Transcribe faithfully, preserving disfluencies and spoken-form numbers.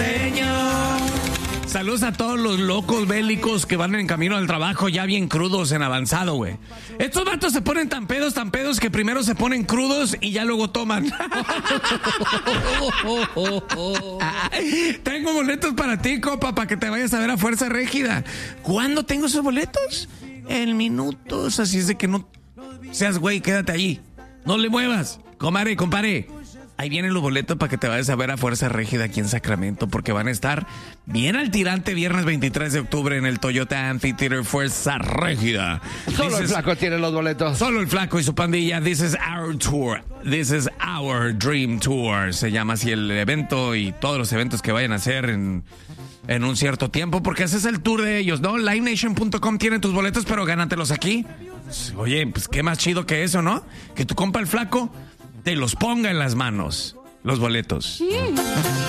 Señor. Saludos a todos los locos bélicos que van en camino al trabajo ya bien crudos en avanzado, güey. Estos vatos se ponen tan pedos, tan pedos que primero se ponen crudos y ya luego toman. Tengo boletos para ti, copa, para que te vayas a ver a Fuerza Régida. ¿Cuándo tengo esos boletos? En minutos, así es de que no seas güey, quédate ahí. No le muevas, comare, compare. Ahí vienen los boletos para que te vayas a ver a Fuerza Régida aquí en Sacramento, porque van a estar bien al tirante viernes veintitrés de octubre en el Toyota Amphitheater Fuerza Régida. Solo This el is, flaco tiene los boletos. Solo el flaco y su pandilla. This is our tour. This is our dream tour. Se llama así el evento y todos los eventos que vayan a hacer en, en un cierto tiempo, porque ese es el tour de ellos, ¿no? live nation punto com tiene tus boletos, pero gánatelos aquí. Oye, pues qué más chido que eso, ¿no? Que tu compa el flaco te los ponga en las manos, los boletos. Sí.